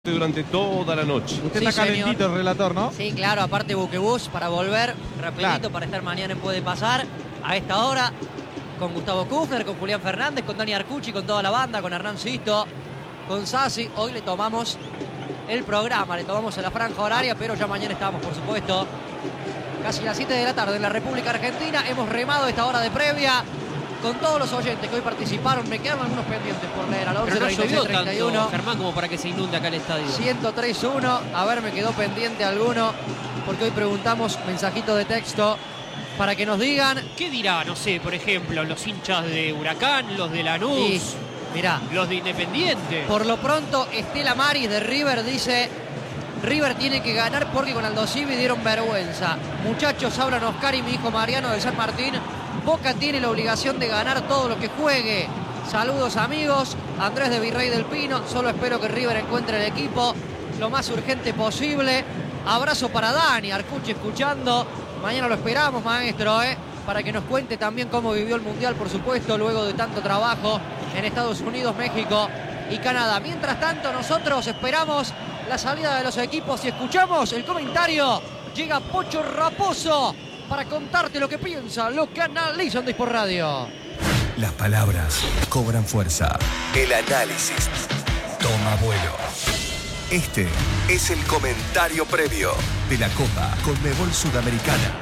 durante toda la noche. Usted Sí, está calentito, señor. el relator, ¿no? Sí, claro, aparte buquebús para volver rapidito, Claro. para estar mañana en Puede Pasar a esta hora con Gustavo Kufner, con Julián Fernández, con Dani Arcucci, con toda la banda, con Hernán Sisto, con Sassi. Hoy le tomamos el programa, le tomamos en la franja horaria, pero ya mañana estamos, por supuesto, casi las 7 de la tarde en la República Argentina. Hemos remado esta hora de previa con todos los oyentes que hoy participaron. Me quedan algunos pendientes por leer al 11 Pero no llovió 31 tanto, Germán, como para que se inunde acá el estadio. 103.1. A ver, me quedó pendiente alguno, porque hoy preguntamos mensajito de texto para que nos digan. ¿Qué dirá, no sé, por ejemplo, los hinchas de Huracán, los de Lanús, Y, mirá, los de Independiente? por lo pronto, Estela Maris de River dice: River tiene que ganar porque con Aldo Civi dieron vergüenza. Muchachos, hablan Oscar y mi hijo Mariano del San Martín. Boca tiene la obligación de ganar todo lo que juegue. Saludos, amigos. Andrés de Virrey del Pino. Solo espero que River encuentre el equipo lo más urgente posible. Abrazo para Dani Arcucci escuchando. Mañana lo esperamos, maestro, para que nos cuente también cómo vivió el Mundial, por supuesto, luego de tanto trabajo en Estados Unidos, México y Canadá. Mientras tanto, nosotros esperamos la salida de los equipos y escuchamos el comentario. Llega Pocho Raposo para contarte lo que piensa, lo que analizan de Sport Radio. Las palabras cobran fuerza. El análisis toma vuelo. Este es el comentario previo de la Copa Conmebol Sudamericana.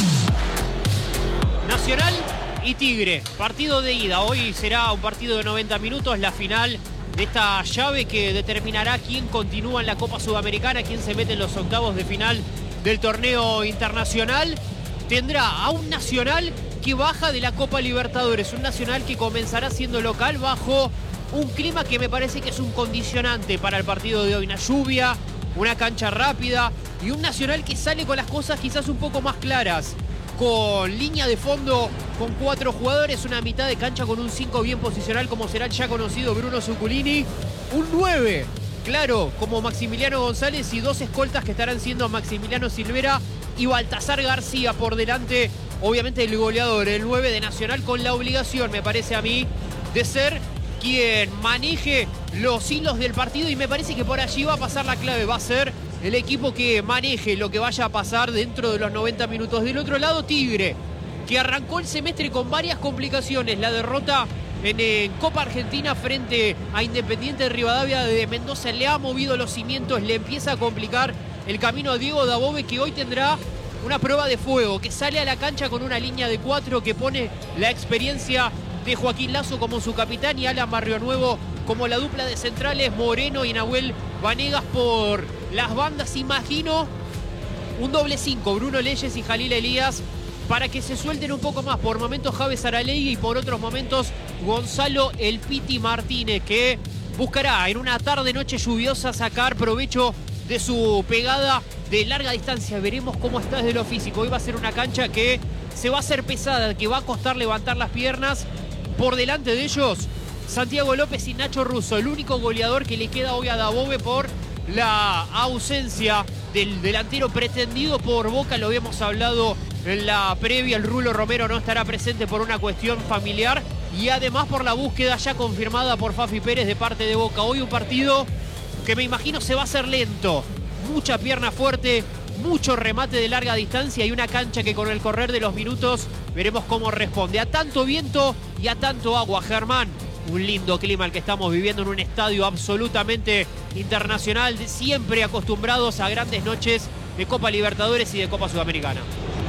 Nacional y Tigre, partido de ida. Hoy será un partido de 90 minutos, la final de esta llave que determinará quién continúa en la Copa Sudamericana, quién se mete en los octavos de final del torneo internacional. Tendrá a un Nacional que baja de la Copa Libertadores, un Nacional que comenzará siendo local bajo un clima que me parece que es un condicionante para el partido de hoy. Una lluvia, una cancha rápida y un Nacional que sale con las cosas quizás un poco más claras, con línea de fondo con 4 jugadores, una mitad de cancha con un 5 bien posicional como será el ya conocido Bruno Zuculini, un 9 claro como Maximiliano González y 2 escoltas que estarán siendo Maximiliano Silvera y Baltasar García por delante, obviamente el goleador, el 9 de Nacional, con la obligación, me parece a mí, de ser quien maneje los hilos del partido, y me parece que por allí va a pasar la clave, va a ser el equipo que maneje lo que vaya a pasar dentro de los 90 minutos. Del otro lado, Tigre, que arrancó el semestre con varias complicaciones, la derrota en Copa Argentina frente a Independiente de Rivadavia de Mendoza le ha movido los cimientos, le empieza a complicar el camino a Diego Dabove, que hoy tendrá una prueba de fuego, que sale a la cancha con una línea de 4 que pone la experiencia de Joaquín Lazo como su capitán y Alan Barrionuevo como la dupla de centrales, Moreno y Nahuel Vanegas por las bandas. Imagino un doble 5, Bruno Leyes y Jalil Elías, para que se suelten un poco más. Por momentos Javes Aralegui y por otros momentos Gonzalo El Piti Martínez, que buscará en una tarde-noche lluviosa sacar provecho de su pegada de larga distancia. Veremos cómo está desde lo físico. Hoy va a ser una cancha que se va a hacer pesada, que va a costar levantar las piernas. Por delante de ellos, Santiago López y Nacho Russo, el único goleador que le queda hoy a Dabove por la ausencia del delantero pretendido por Boca. Lo habíamos hablado en la previa, el Rulo Romero no estará presente por una cuestión familiar y además por la búsqueda ya confirmada por Fafi Pérez de parte de Boca. Hoy un partido que me imagino se va a hacer lento, mucha pierna fuerte, mucho remate de larga distancia y una cancha que con el correr de los minutos veremos cómo responde a tanto viento y a tanto agua. Germán, un lindo clima el que estamos viviendo en un estadio absolutamente internacional, siempre acostumbrados a grandes noches de Copa Libertadores y de Copa Sudamericana.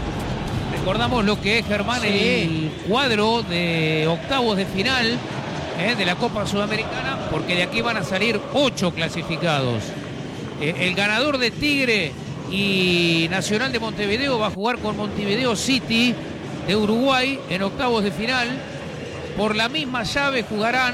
Recordamos lo que es, Germán, Sí. el cuadro de octavos de final de la Copa Sudamericana, porque de aquí van a salir 8 clasificados. El ganador de Tigre y Nacional de Montevideo va a jugar con Montevideo City de Uruguay en octavos de final. Por la misma llave jugarán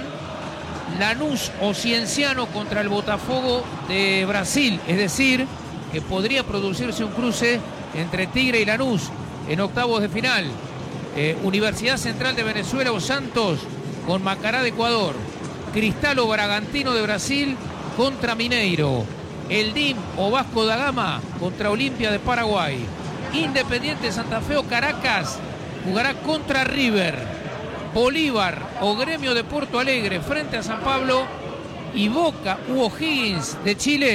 Lanús o Cienciano contra el Botafogo de Brasil. Es decir, que podría producirse un cruce entre Tigre y Lanús en octavos de final. Universidad Central de Venezuela o Santos con Macará de Ecuador. Cristal o Bragantino de Brasil contra Mineiro. El DIM o Vasco da Gama contra Olimpia de Paraguay. Independiente Santa Fe o Caracas jugará contra River. Bolívar o Gremio de Porto Alegre frente a San Pablo y Boca u O'Higgins de Chile